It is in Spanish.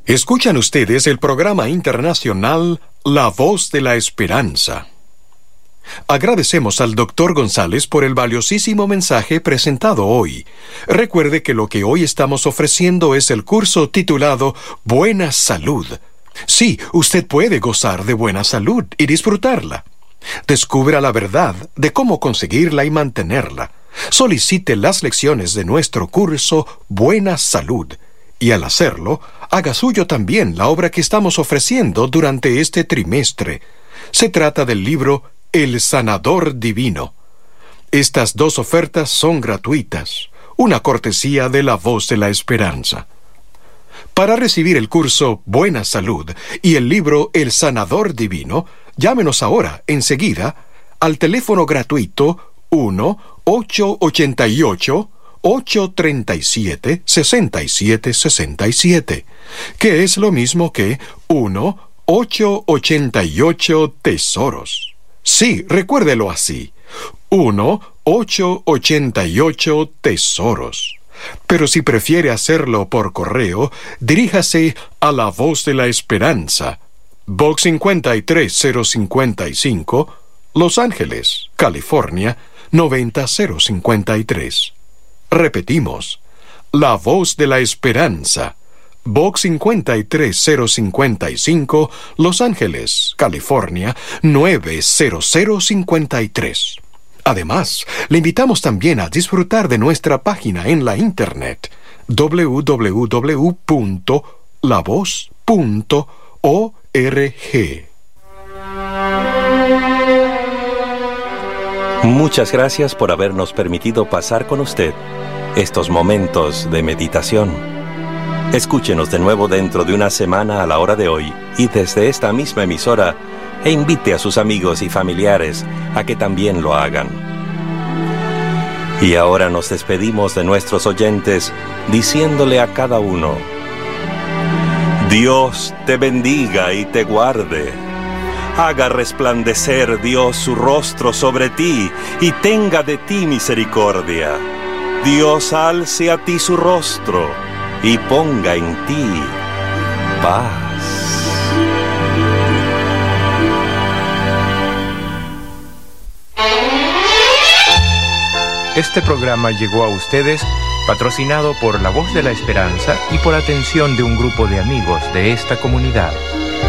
Escuchan ustedes el programa internacional La Voz de la Esperanza. Agradecemos al Dr. González por el valiosísimo mensaje presentado hoy. Recuerde que lo que hoy estamos ofreciendo es el curso titulado Buena Salud. Sí, usted puede gozar de buena salud y disfrutarla. Descubra la verdad de cómo conseguirla y mantenerla. Solicite las lecciones de nuestro curso Buena Salud. Y al hacerlo, haga suyo también la obra que estamos ofreciendo durante este trimestre. Se trata del libro El Sanador Divino. Estas dos ofertas son gratuitas, una cortesía de La Voz de la Esperanza. Para recibir el curso Buena Salud y el libro El Sanador Divino, llámenos ahora, enseguida, al teléfono gratuito 1-888-837-6767, que es lo mismo que 1-888-TESOROS. Sí, recuérdelo así, 1-888-TESOROS. Pero si prefiere hacerlo por correo, diríjase a La Voz de la Esperanza, Box 53055, Los Ángeles, California, 90053. Repetimos, La Voz de la Esperanza, Box 53055, Los Ángeles, California, 90053. Además, le invitamos también a disfrutar de nuestra página en la internet, www.lavoz.org. Muchas gracias por habernos permitido pasar con usted estos momentos de meditación. Escúchenos de nuevo dentro de una semana a la hora de hoy y desde esta misma emisora, e invite a sus amigos y familiares a que también lo hagan. Y ahora nos despedimos de nuestros oyentes diciéndole a cada uno: Dios te bendiga y te guarde. Haga resplandecer Dios su rostro sobre ti y tenga de ti misericordia. Dios alce a ti su rostro y ponga en ti paz. Este programa llegó a ustedes patrocinado por La Voz de la Esperanza y por atención de un grupo de amigos de esta comunidad.